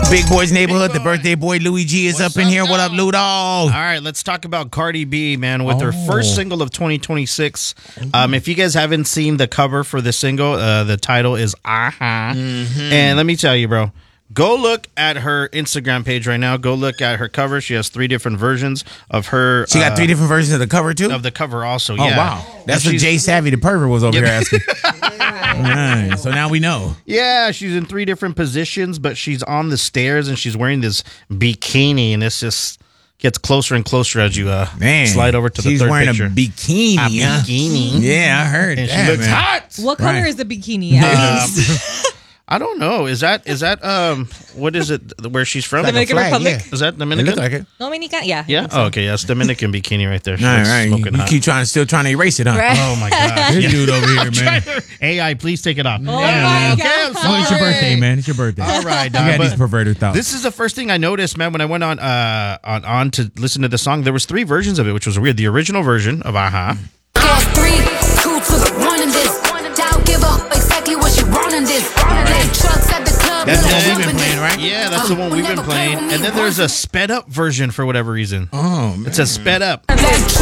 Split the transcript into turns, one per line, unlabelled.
Big Boy's Neighborhood. The birthday boy Louis G is up in here. What up, Lou Dog?
All right, let's talk about Cardi B, man, with her first single of 2026. If you guys haven't seen the cover for the single, the title is Aha. And let me tell you, bro, go look at her Instagram page right now. Go look at her cover. She has 3 different versions of her.
She got 3 different versions of the cover, too?
Of the cover also,
Oh,
yeah.
wow. That's what Jay Savvy the pervert was over here asking. All right, so now we know.
Yeah, she's in 3 different positions, but she's on the stairs and she's wearing this bikini, and it's just gets closer and closer as you slide over to the third picture.
She's wearing a bikini.
A bikini.
Yeah, I heard
and
that,
she looks
man.
hot.
What color is the bikini at least?
I don't know. Is that what is it? Where she's from?
Dominican Republic.
Yeah.
Is that
It
Dominican?
looks like it.
Dominican, yeah.
Yeah. Oh, okay. Yeah, it's Dominican bikini right there. She
All
looks
right,
smoking
you
hot.
keep still trying to erase it, huh?
Right.
Oh my god.
This dude over here, man.
AI, please take it off.
Oh my
Okay,
God.
I'm
Oh, it's your
sorry.
birthday, man. It's your birthday.
All right,
You
dog,
got
but
these perverted thoughts.
this is the first thing I noticed, man, when I went on to listen to the song. There was 3 versions of it, which was weird. The original version of Aha.
3, 2 to the 1 in this. Don't give up exactly what you want in this. Like trucks at the club.
That's
like
what we've been
jumping
playing,
this.
right?
Yeah, that's the one we've been playing. And then there's a sped up version for whatever reason.
Oh, man.
It says sped up.
Like